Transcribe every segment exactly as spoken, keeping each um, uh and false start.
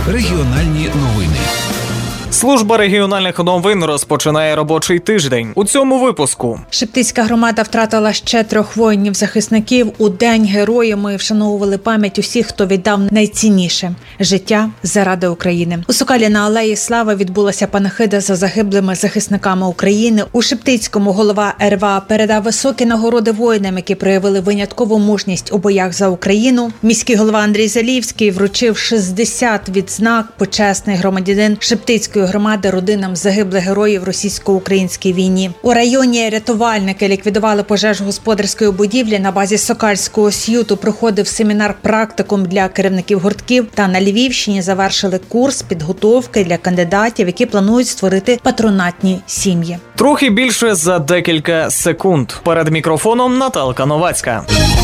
Регіональні новини. Служба регіональних новин розпочинає робочий тиждень. У цьому випуску. Шептицька громада втратила ще трьох воїнів-захисників. У День Героїв ми вшановували пам'ять усіх, хто віддав найцінніше – життя заради України. У Сокалі на Алеї Слави відбулася панахида за загиблими захисниками України. У Шептицькому голова ер ве а передав високі нагороди воїнам, які проявили виняткову мужність у боях за Україну. Міський голова Андрій Залівський вручив шістдесят відзнак «Почесний громадянин Шептицької громади родинам загиблих героїв російсько-українській війні. У районі рятувальники ліквідували пожежу господарської будівлі. На базі Сокальського СЮТу проходив семінар-практикум для керівників гуртків. Та на Львівщині завершили курс підготовки для кандидатів, які планують створити патронатні сім'ї. Трохи більше за декілька секунд. Перед мікрофоном Наталка Новацька.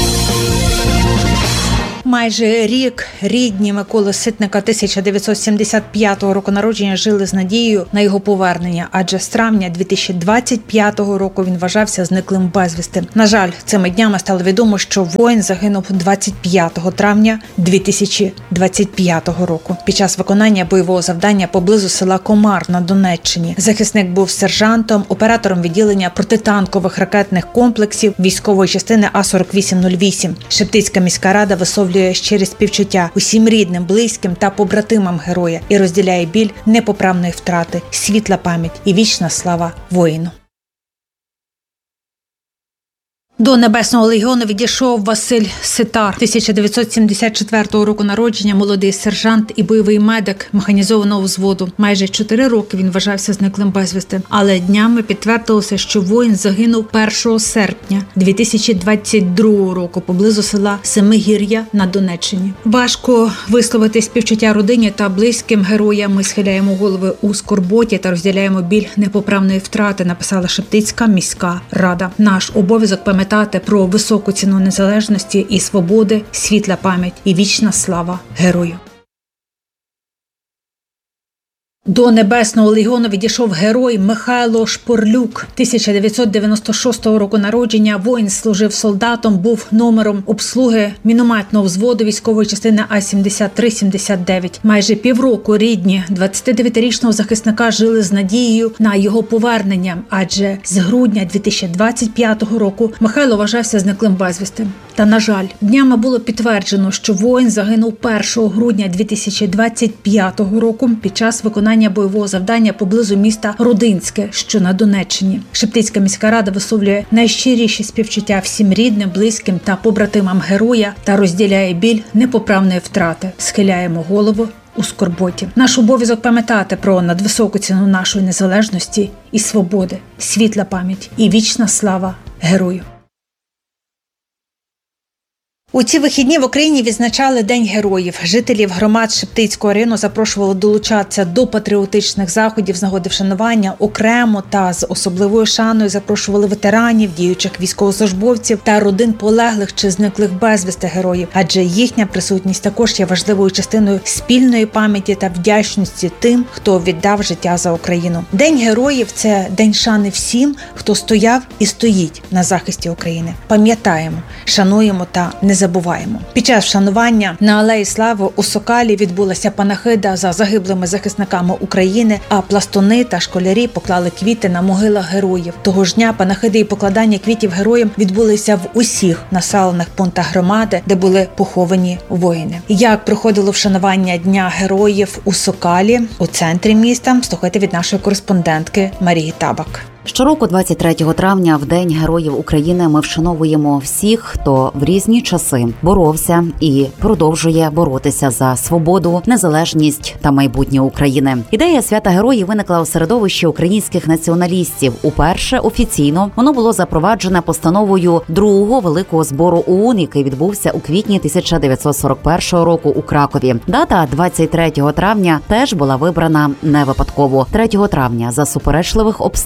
Майже рік рідні Миколи Ситника тисяча дев'ятсот сімдесят п'ятого року народження жили з надією на його повернення, адже з травня дві тисячі двадцять п'ятого року він вважався зниклим безвісти. На жаль, цими днями стало відомо, що воїн загинув двадцять п'ятого травня дві тисячі двадцять п'ятого року під час виконання бойового завдання поблизу села Комар на Донеччині. Захисник був сержантом, оператором відділення протитанкових ракетних комплексів військової частини А сорок вісім нуль вісім. Шептицька міська рада висловлює щирі співчуття усім рідним, близьким та побратимам героя і розділяє біль непоправної втрати, світла пам'ять і вічна слава воїну. До Небесного легіону відійшов Василь Ситар, тисяча дев'ятсот сімдесят четвертого року народження, молодий сержант і бойовий медик механізованого взводу. Майже чотири роки він вважався зниклим безвісти. Але днями підтвердилося, що воїн загинув першого серпня дві тисячі двадцять другого року поблизу села Семигір'я на Донеччині. Важко висловити співчуття родині та близьким героям. Ми схиляємо голови у скорботі та розділяємо біль непоправної втрати, написала Шептицька міська рада. Наш обов'язок пам'ятати про високу ціну незалежності і свободи, світла пам'ять і вічна слава герою. До Небесного легіону відійшов герой Михайло Шпорлюк, тисяча дев'ятсот дев'яносто шостого року народження. Воїн служив солдатом, був номером обслуги мінометного взводу військової частини А сімдесят три сімдесят дев'ять. Майже півроку рідні двадцятидев'ятирічного захисника жили з надією на його повернення, адже з грудня дві тисячі двадцять п'ятого року Михайло вважався зниклим безвісти. Та, на жаль, днями було підтверджено, що воїн загинув першого грудня дві тисячі двадцять п'ятого року під час виконання бойового завдання поблизу міста Родинське, що на Донеччині. Шептицька міська рада висловлює найщиріші співчуття всім рідним, близьким та побратимам героя та розділяє біль непоправної втрати. Схиляємо голову у скорботі. Наш обов'язок пам'ятати про надвисоку ціну нашої незалежності і свободи, світла пам'ять і вічна слава герою. У ці вихідні в Україні відзначали День героїв. Жителів громад Шептицького району запрошували долучатися до патріотичних заходів з нагоди вшанування. Окремо та з особливою шаною запрошували ветеранів, діючих військовослужбовців та родин полеглих чи зниклих безвісти героїв. Адже їхня присутність також є важливою частиною спільної пам'яті та вдячності тим, хто віддав життя за Україну. День героїв – це день шани всім, хто стояв і стоїть на захисті України. Пам'ятаємо, шануємо та не забуваємо. Під час вшанування на Алеї Слави у Сокалі відбулася панахида за загиблими захисниками України, а пластуни та школярі поклали квіти на могилах героїв. Того ж дня панахиди і покладання квітів героям відбулися в усіх населених пунктах громади, де були поховані воїни. Як проходило вшанування Дня героїв у Сокалі, у центрі міста, слухайте від нашої кореспондентки Марії Табак. Щороку двадцять третього травня, в День Героїв України, ми вшановуємо всіх, хто в різні часи боровся і продовжує боротися за свободу, незалежність та майбутнє України. Ідея свята героїв виникла у середовищі українських націоналістів. Уперше офіційно воно було запроваджене постановою другого великого збору ОУН, який відбувся у квітні тисяча дев'ятсот сорок першого року у Кракові. Дата двадцять третього травня теж була вибрана не випадково. третього травня за суперечливих обставин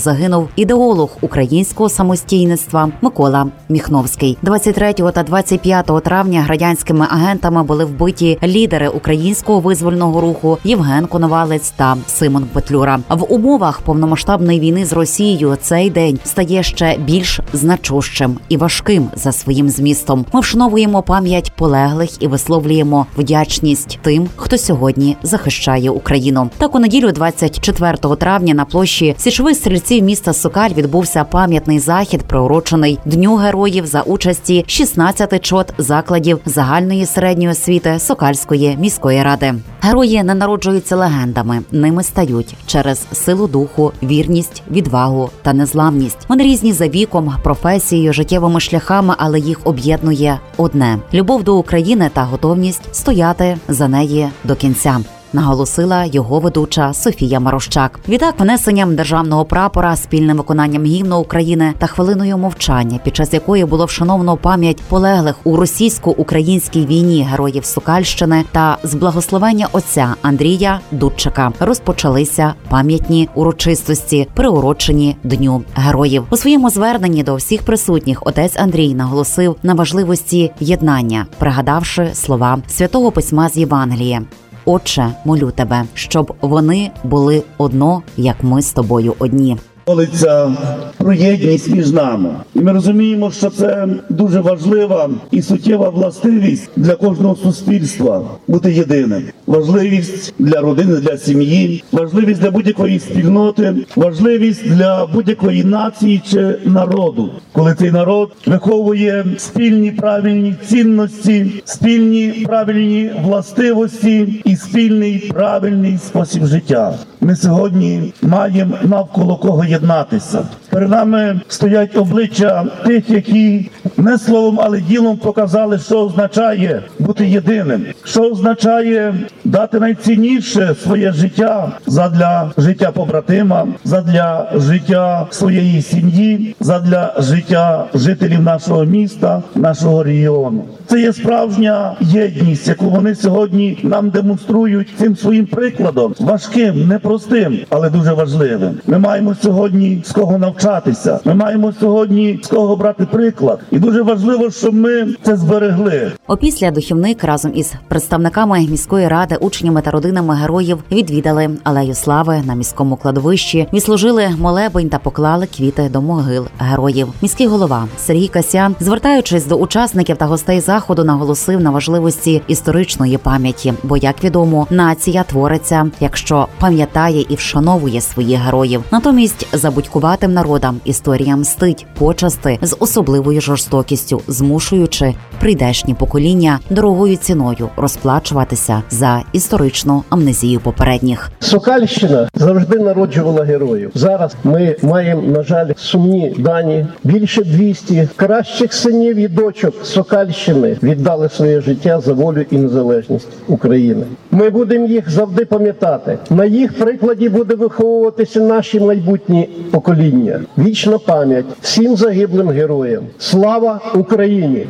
загинув ідеолог українського самостійництва Микола Міхновський. двадцять третього та двадцять п'ятого травня радянськими агентами були вбиті лідери українського визвольного руху Євген Коновалець та Симон Петлюра. В умовах повномасштабної війни з Росією цей день стає ще більш значущим і важким за своїм змістом. Ми вшановуємо пам'ять полеглих і висловлюємо вдячність тим, хто сьогодні захищає Україну. Так, у неділю двадцять четвертого травня на площі Січових стрільців міста Сокаль відбувся пам'ятний захід, приурочений Дню героїв за участі шістнадцяти чот закладів загальної середньої освіти Сокальської міської ради. Герої не народжуються легендами, ними стають через силу духу, вірність, відвагу та незламність. Вони різні за віком, професією, життєвими шляхами, але їх об'єднує одне – любов до України та готовність стояти за неї до кінця, наголосила його ведуча Софія Марощак. Відтак, внесенням державного прапора, спільним виконанням гімну України та хвилиною мовчання, під час якої було вшановано пам'ять полеглих у російсько-українській війні героїв Сокальщини та з благословення отця Андрія Дудчика, розпочалися пам'ятні урочистості, приурочені Дню героїв. У своєму зверненні до всіх присутніх отець Андрій наголосив на важливості єднання, пригадавши слова Святого Письма з Євангелія: «Отче, молю тебе, щоб вони були одно, як ми з тобою одні». Молиться про єдність між нами. І ми розуміємо, що це дуже важлива і суттєва властивість для кожного суспільства – бути єдиним. Важливість для родини, для сім'ї, важливість для будь-якої спільноти, важливість для будь-якої нації чи народу. Коли цей народ виховує спільні правильні цінності, спільні правильні властивості і спільний правильний спосіб життя. Ми сьогодні маємо навколо кого єднатися. Перед нами стоять обличчя тих, які не словом, але ділом показали, що означає бути єдиним, що означає дати найцінніше своє життя задля життя побратима, задля життя своєї сім'ї, задля життя жителів нашого міста, нашого регіону. Це є справжня єдність, яку вони сьогодні нам демонструють цим своїм прикладом, важким, непростим, але дуже важливим. Ми маємо сьогодні з кого навчатися, ми маємо сьогодні з кого брати приклад. І дуже важливо, щоб ми це зберегли. Опісля духівник разом із представниками міської ради, учнями та родинами героїв відвідали Алею Слави на міському кладовищі, відслужили молебень та поклали квіти до могил героїв. Міський голова Сергій Касян, звертаючись до учасників та гостей заходу, наголосив на важливості історичної пам'яті, бо, як відомо, нація твориться, якщо пам'ятає і вшановує своїх героїв. Натомість забудькуватим народам історія мстить почасти з особливою жорстокістю, змушуючи прийдешні покоління дорогою ціною розплачуватися за історичну амнезію попередніх. Сокальщина завжди народжувала героїв. Зараз ми маємо, на жаль, сумні дані. Більше двісті кращих синів і дочок Сокальщини віддали своє життя за волю і незалежність України. Ми будемо їх завжди пам'ятати. На їх прикладі буде виховуватися наші майбутні покоління. Вічна пам'ять всім загиблим героям. Слава Україні!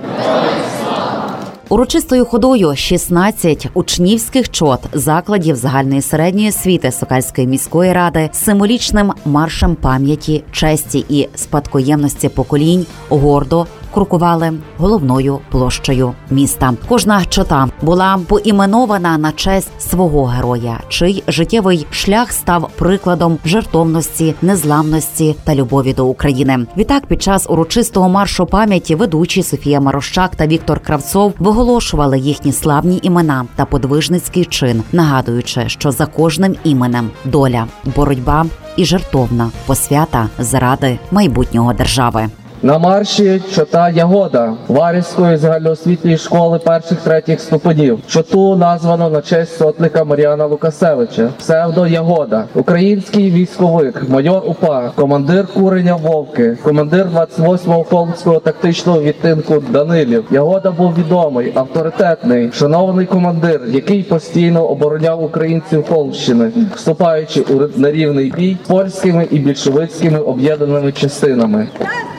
Урочистою ходою шістнадцять учнівських чот закладів загальної середньої освіти Сокальської міської ради з символічним маршем пам'яті, честі і спадкоємності поколінь гордо крокували головною площею міста. Кожна чота була поіменована на честь свого героя, чий життєвий шлях став прикладом жертовності, незламності та любові до України. Відтак, під час урочистого маршу пам'яті ведучі Софія Марощак та Віктор Кравцов виголошували їхні славні імена та подвижницький чин, нагадуючи, що за кожним іменем доля, боротьба і жертовна посвята заради майбутнього держави. На марші чота Ягода Варівської загальноосвітньої школи перших-третіх ступенів. Чоту названо на честь сотника Мар'яна Лукасевича, псевдо Ягода. Український військовик, майор УПА, командир куреня Вовки, командир двадцять восьмого Холмського тактичного відтинку Данилів. Ягода був відомий, авторитетний, шанований командир, який постійно обороняв українців Холмщини, вступаючи у нерівний бій з польськими і більшовицькими об'єднаними частинами.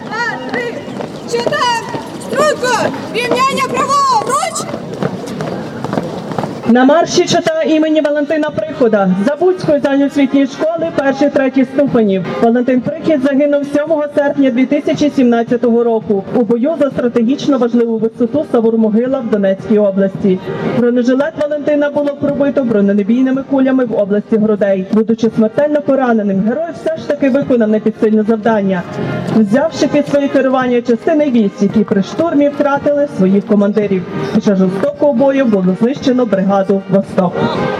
Читаем! Струнку! Рівняння праворуч! На марші чота імені Валентина Прихода Забудської загальноосвітньої школи школи перших третіх ступенів. Валентин Прихід загинув сьомого серпня дві тисячі сімнадцятого року у бою за стратегічно важливу висоту Савур-Могила в Донецькій області. Бронежилет Валентина було пробито бронебійними кулями в області грудей. Будучи смертельно пораненим, герой все ж таки виконав непідсильне завдання, взявши під своє керування частини військ, які при штурмі втратили своїх командирів. Під час жорстокого бою було знищено бригаду «Восток».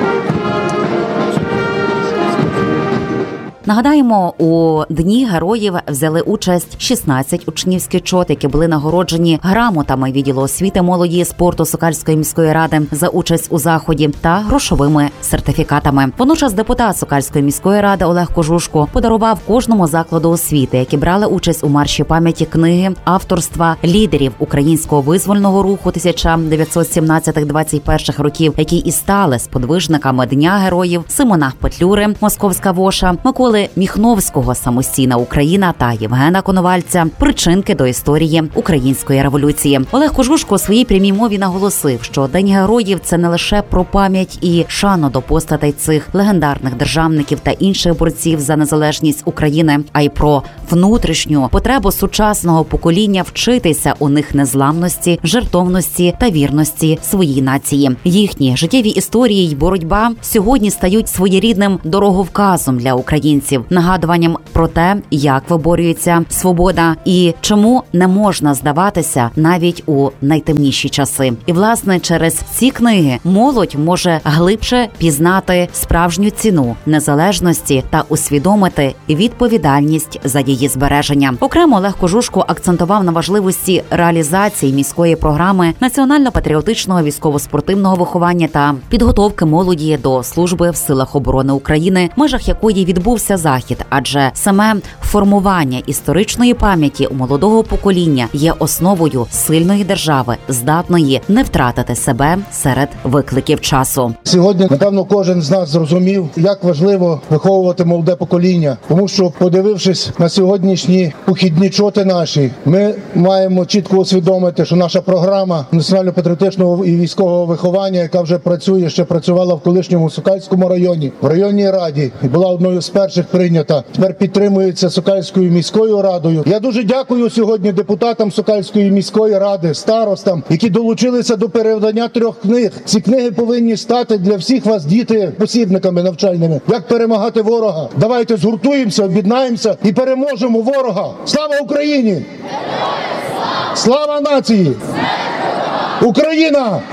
Нагадаємо, у Дні героїв взяли участь шістнадцять учнівських чот, які були нагороджені грамотами відділу освіти, молоді і спорту Сокальської міської ради за участь у заході та грошовими сертифікатами. Водночас депутат Сокальської міської ради Олег Кожушко подарував кожному закладу освіти, які брали участь у марші пам'яті, книги авторства лідерів українського визвольного руху тисяча дев'ятсот сімнадцятих - двадцять перших років, які і стали сподвижниками Дня героїв: Симона Петлюри, Московська воша, Миколи Міхновського, Самостійна Україна та Євгена Коновальця, причинки до історії української революції. Олег Кожушко у своїй прямій мові наголосив, що День героїв – це не лише про пам'ять і шану до постатей цих легендарних державників та інших борців за незалежність України, а й про внутрішню потребу сучасного покоління вчитися у них незламності, жертовності та вірності своїй нації. Їхні життєві історії й боротьба сьогодні стають своєрідним дороговказом для українців, нагадуванням про те, як виборюється свобода і чому не можна здаватися навіть у найтемніші часи. І, власне, через ці книги молодь може глибше пізнати справжню ціну незалежності та усвідомити відповідальність за її збереження. Окремо Олег Кожушко акцентував на важливості реалізації міської програми національно-патріотичного військово-спортивного виховання та підготовки молоді до служби в силах оборони України, в межах якої відбувся захід, адже саме формування історичної пам'яті у молодого покоління є основою сильної держави, здатної не втратити себе серед викликів часу. Сьогодні, напевно, кожен з нас зрозумів, як важливо виховувати молоде покоління, тому що, подивившись на сьогоднішні похідні чоти наші, ми маємо чітко усвідомити, що наша програма національно-патріотичного і військового виховання, яка вже працює, ще працювала в колишньому Сокальському районі, в районній раді, і була одною з перших прийнята, тепер підтримується Сокальською міською радою. Я дуже дякую сьогодні депутатам Сокальської міської ради, старостам, які долучилися до перевидання трьох книг. Ці книги повинні стати для всіх вас, діти, посібниками навчальними. Як перемагати ворога? Давайте згуртуємося, об'єднаємося і переможемо ворога. Слава Україні! Слава нації! Україна!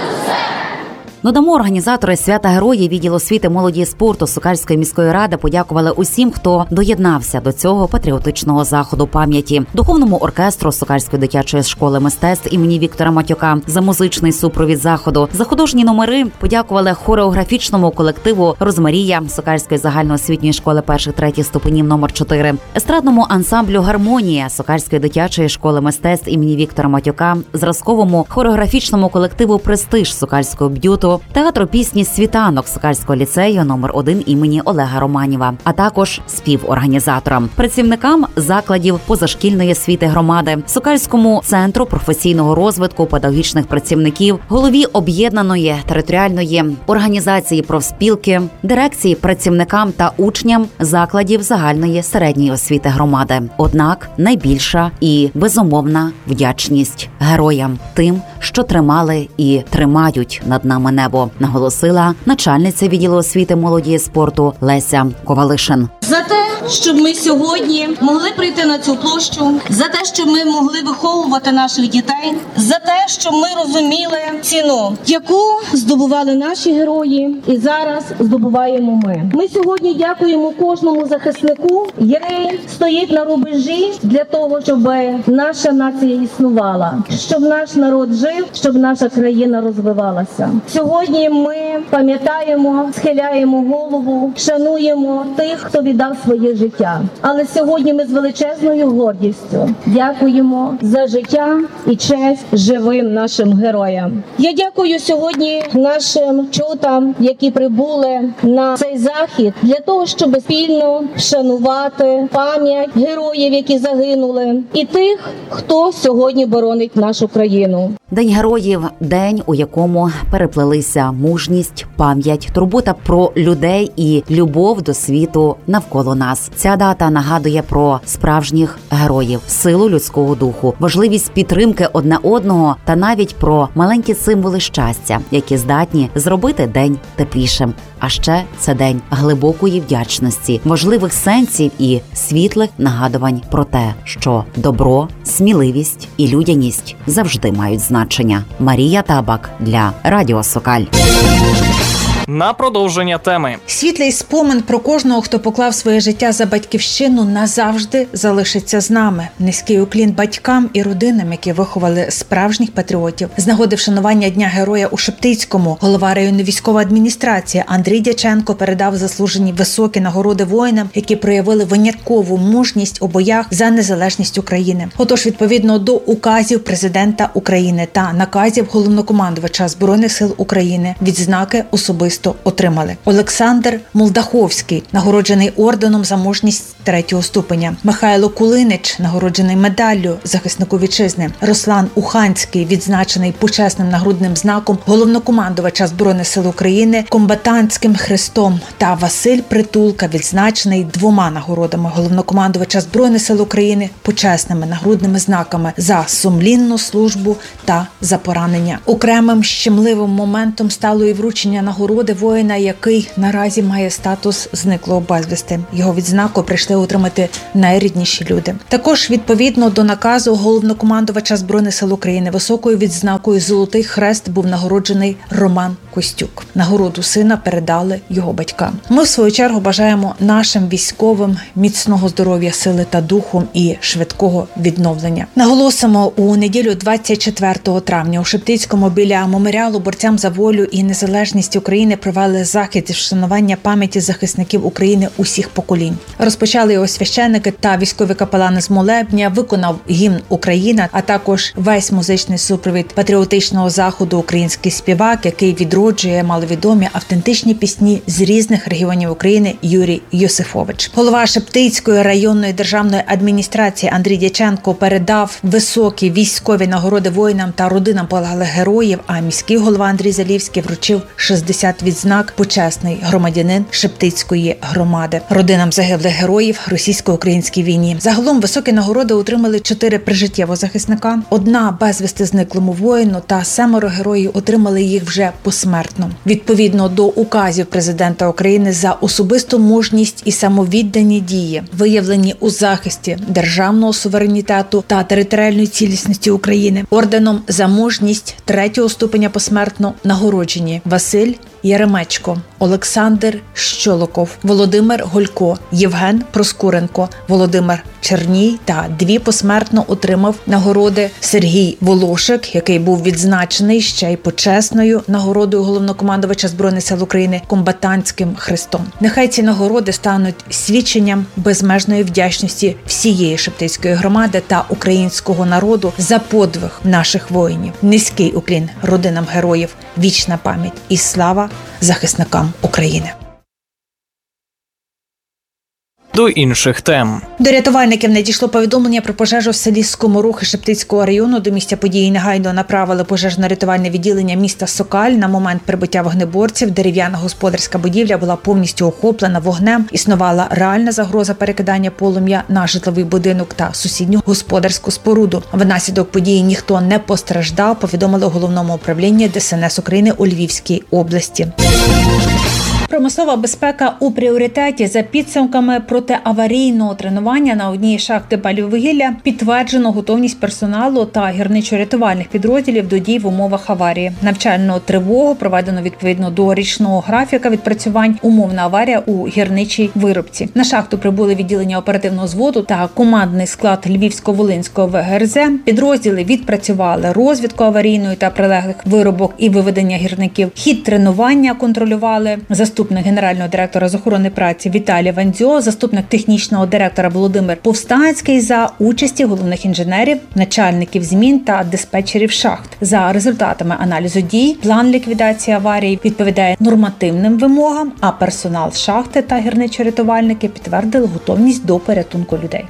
Додамо, організатори свята героїв відділу освіти, молоді і спорту Сокальської міської ради подякували усім, хто доєднався до цього патріотичного заходу пам'яті: духовному оркестру Сокальської дитячої школи мистецтв імені Віктора Матюка за музичний супровід заходу. За художні номери подякували хореографічному колективу «Розмарія» Сокальської загальноосвітньої школи перших-третіх ступенів номер чотири, естрадному ансамблю «Гармонія» Сокальської дитячої школи мистецтв імені Віктора Матюка, зразковому хореографічному колективу «Престиж» Сокальського б'юту, театру пісні «Світанок» Сокальського ліцею номер один імені Олега Романіва, а також співорганізаторам, працівникам закладів позашкільної освіти громади, Сокальському центру професійного розвитку педагогічних працівників, голові об'єднаної територіальної організації профспілки, дирекції, працівникам та учням закладів загальної середньої освіти громади. Однак найбільша і безумовна вдячність героям, тим, що тримали і тримають над нами небо, наголосила начальниця відділу освіти, молоді і спорту Леся Ковалишин. За те, щоб ми сьогодні могли прийти на цю площу, за те, щоб ми могли виховувати наших дітей, за те, щоб ми розуміли ціну, яку здобували наші герої, і зараз здобуваємо ми. Ми сьогодні дякуємо кожному захиснику, який стоїть на рубежі для того, щоб наша нація існувала, щоб наш народ жив, щоб наша країна розвивалася. Сьогодні ми пам'ятаємо, схиляємо голову, шануємо тих, хто віддав своє життя. Але сьогодні ми з величезною гордістю дякуємо за життя і честь живим нашим героям. Я дякую сьогодні нашим чотам, які прибули на цей захід для того, щоб спільно вшанувати пам'ять героїв, які загинули, і тих, хто сьогодні боронить нашу країну. День героїв – день, у якому переплелися мужність, пам'ять, турбота про людей і любов до світу навколо нас. Ця дата нагадує про справжніх героїв, силу людського духу, важливість підтримки одне одного та навіть про маленькі символи щастя, які здатні зробити день теплішим. А ще це день глибокої вдячності, важливих сенсів і світлих нагадувань про те, що добро, сміливість і людяність завжди мають значення. Марія Табак для Радіо Сокаль. На продовження теми. Світлий спомин про кожного, хто поклав своє життя за батьківщину, назавжди залишиться з нами. Низький уклін батькам і родинам, які виховали справжніх патріотів. З нагоди вшанування Дня Героя у Шептицькому голова районної військової адміністрації Андрій Дяченко передав заслужені високі нагороди воїнам, які проявили виняткову мужність у боях за незалежність України. Отож, відповідно до указів президента України та наказів головнокомандувача Збройних сил України, відзнаки особисто отримали. Олександр Молдаховський, нагороджений орденом за мужність третього ступеня. Михайло Кулинич, нагороджений медаллю захиснику вітчизни. Руслан Уханський, відзначений почесним нагрудним знаком головнокомандувача Збройних сил України комбатантським хрестом. Та Василь Притулка, відзначений двома нагородами головнокомандувача Збройних сил України почесними нагрудними знаками за сумлінну службу та за поранення. Окремим щемливим моментом стало і вручення нагороди воїна, який наразі має статус зниклого безвісти. Його відзнаку прийшли отримати найрідніші люди. Також відповідно до наказу головнокомандувача Збройних сил України високою відзнакою «Золотий хрест» був нагороджений Роман Костюк. Нагороду сина передали його батькам. Ми, в свою чергу, бажаємо нашим військовим міцного здоров'я, сили та духу і швидкого відновлення. Наголосимо, у неділю двадцять четвертого травня у Шептицькому біля меморіалу борцям за волю і незалежність України провели захід зі вшанування пам'яті захисників України усіх поколінь. Розпочали його священники та військові капелани з молебня, виконав гімн «Україна», а також весь музичний супровід патріотичного заходу український співак, який відроджує маловідомі автентичні пісні з різних регіонів України Юрій Йосифович. Голова Шептицької районної державної адміністрації Андрій Дяченко передав високі військові нагороди воїнам та родинам полеглих героїв, а міський голова Андрій Залівський вручив шістдесят відзнак «Почесний громадянин Шептицької громади» родинам загиблих героїв російсько-українській війні. Загалом високі нагороди отримали чотири прижиттєвого захисника, одна безвісти зниклому воїну та семеро героїв отримали їх вже посмертно. Відповідно до указів президента України за особисту мужність і самовіддані дії, виявлені у захисті державного суверенітету та територіальної цілісності України, орденом за мужність третього ступеня посмертно нагороджені Василь Яремечко, Олександр Щолоков, Володимир Голько, Євген Проскуренко, Володимир Черній та дві посмертно отримав нагороди Сергій Волошик, який був відзначений ще й почесною нагородою головнокомандувача Збройних сил України комбатантським хрестом. Нехай ці нагороди стануть свідченням безмежної вдячності всієї Шептицької громади та українського народу за подвиг наших воїнів. Низький уклін родинам героїв, вічна пам'ять і слава захисникам України. До інших тем. До рятувальників надійшло повідомлення про пожежу в селі Скоморухи Шептицького району. До місця події негайно направили пожежно-рятувальне відділення міста Сокаль. На момент прибуття вогнеборців дерев'яна господарська будівля була повністю охоплена вогнем. Існувала реальна загроза перекидання полум'я на житловий будинок та сусідню господарську споруду. Внаслідок події ніхто не постраждав, повідомили у головному управлінні Де Ес Ен Ес України у Львівській області. Промислова безпека у пріоритеті. За підсумками протиаварійного тренування на одній із шахти палівугілля підтверджено готовність персоналу та гірничо-рятувальних підрозділів до дій в умовах аварії. Навчальну тривогу проведено відповідно до річного графіка відпрацювань. Умовна аварія у гірничій виробці. На шахту прибули відділення оперативного зводу та командний склад Львівсько-Волинського Ве Ге Ер Зе. Підрозділи відпрацювали розвідку аварійної та прилеглих виробок і виведення гірників. Хід тренування контролювали заступники заступник генерального директора з охорони праці Віталій Вандзьо, заступник технічного директора Володимир Повстанський за участі головних інженерів, начальників змін та диспетчерів шахт. За результатами аналізу дій, план ліквідації аварії відповідає нормативним вимогам, а персонал шахти та гірничо-рятувальники підтвердили готовність до порятунку людей.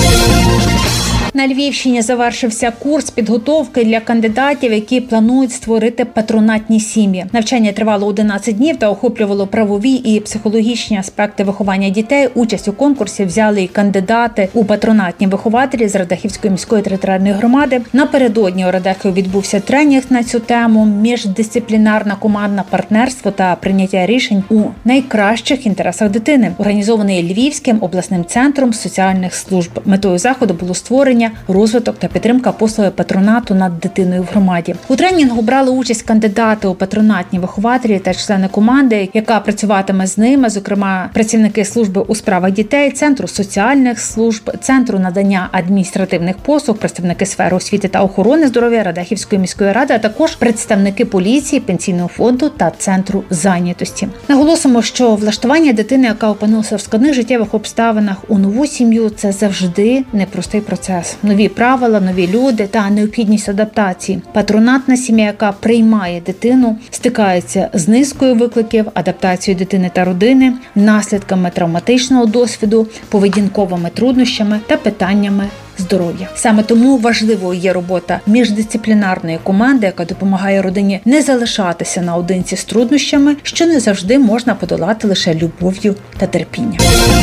На Львівщині завершився курс підготовки для кандидатів, які планують створити патронатні сім'ї. Навчання тривало одинадцять днів та охоплювало правові і психологічні аспекти виховання дітей. Участь у конкурсі взяли і кандидати у патронатні вихователі з Радехівської міської територіальної громади. Напередодні у Радехові відбувся тренінг на цю тему, міждисциплінарне командне партнерство та прийняття рішень у найкращих інтересах дитини, організований Львівським обласним центром соціальних служб. Метою заходу було створення, розвиток та підтримка послуги патронату над дитиною в громаді. У тренінгу брали участь кандидати у патронатні вихователі та члени команди, яка працюватиме з ними, зокрема працівники служби у справах дітей, центру соціальних служб, центру надання адміністративних послуг, представники сфери освіти та охорони здоров'я Радехівської міської ради, а також представники поліції, пенсійного фонду та центру зайнятості. Наголосимо, що влаштування дитини, яка опинилася в складних життєвих обставинах у нову сім'ю, це завжди непростий процес. Нові правила, нові люди та необхідність адаптації. Патронатна сім'я, яка приймає дитину, стикається з низкою викликів, адаптацією дитини та родини, наслідками травматичного досвіду, поведінковими труднощами та питаннями здоров'я. Саме тому важливою є робота міждисциплінарної команди, яка допомагає родині не залишатися наодинці з труднощами, що не завжди можна подолати лише любов'ю та терпінням.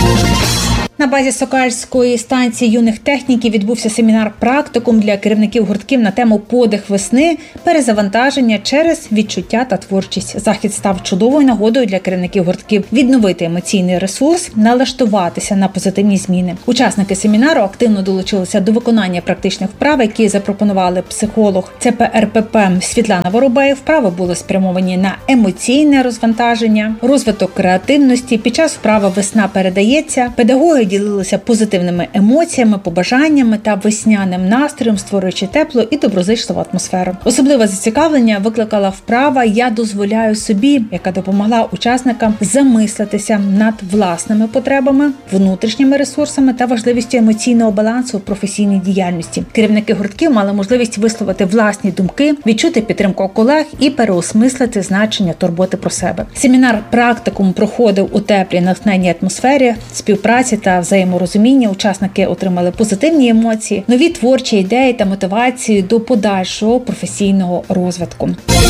На базі Сокальської станції юних техніків відбувся семінар-практикум для керівників гуртків на тему «Подих весни. Перезавантаження через відчуття та творчість». Захід став чудовою нагодою для керівників гуртків відновити емоційний ресурс, налаштуватися на позитивні зміни. Учасники семінару активно долучилися до виконання практичних вправ, які запропонували психолог Це Пе Ер Пе Пе Світлана Воробей. Вправи були спрямовані на емоційне розвантаження, розвиток креативності. Під час вправи «Весна передається» педагоги ділилися позитивними емоціями, побажаннями та весняним настроєм, створюючи теплу і доброзичливу атмосферу. Особливе зацікавлення викликала вправа «Я дозволяю собі», яка допомогла учасникам замислитися над власними потребами, внутрішніми ресурсами та важливістю емоційного балансу у професійній діяльності. Керівники гуртків мали можливість висловити власні думки, відчути підтримку колег і переосмислити значення турботи про себе. Семінар-практикум проходив у теплій, натхненній атмосфері, співпраці та взаєморозуміння. Учасники отримали позитивні емоції, нові творчі ідеї та мотивацію до подальшого професійного розвитку.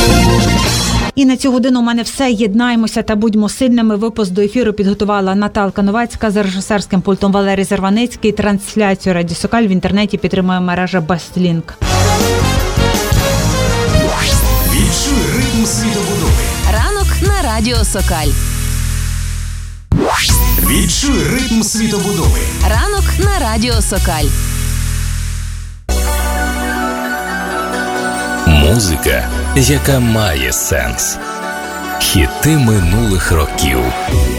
І на цю годину у мене все. Єднаємося та будьмо сильними. Випуск до ефіру підготувала Наталка Новацька, за режисерським пультом Валерій Зарваницький. Трансляцію Радіо Сокаль в інтернеті підтримує мережа Бестлінк. Відчуй ритм світобудови. Ранок на Радіо Сокаль. Відчуй ритм світобудови. Ранок на Радіо Сокаль. Музика, яка має сенс. Хіти минулих років.